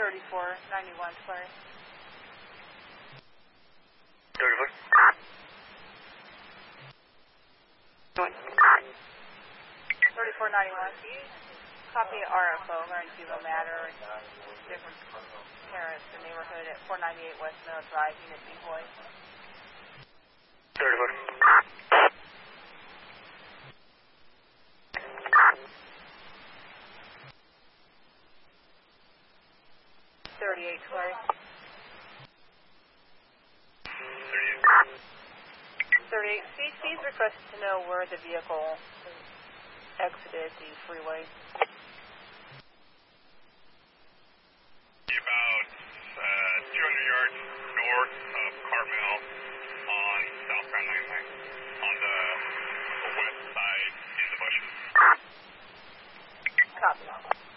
3491, Clary. 34. 3491. Copy RFO, learn Kilo Matter, different parents, the neighborhood at 498 West Mill Drive, Unit B, boy. 34. 38, Clary. 38. Please request to know where the vehicle exited the freeway. About 200 yards north of Carmel on southbound 99 on the west side in the bushes. Copy.